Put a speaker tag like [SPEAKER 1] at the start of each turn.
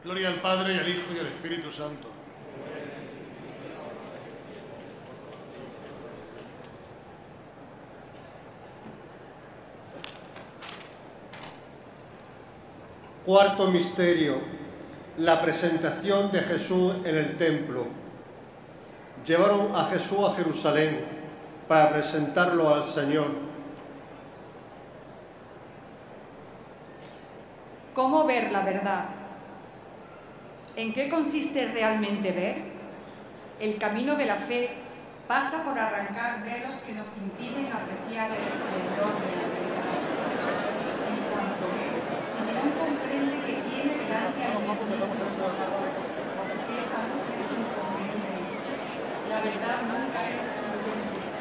[SPEAKER 1] Gloria al Padre, y al Hijo, y al Espíritu Santo.
[SPEAKER 2] Cuarto misterio, la presentación de Jesús en el templo. Llevaron a Jesús a Jerusalén para presentarlo al Señor.
[SPEAKER 3] ¿Cómo ver la verdad? ¿En qué consiste realmente ver? El camino de la fe pasa por arrancar velos que nos impiden apreciar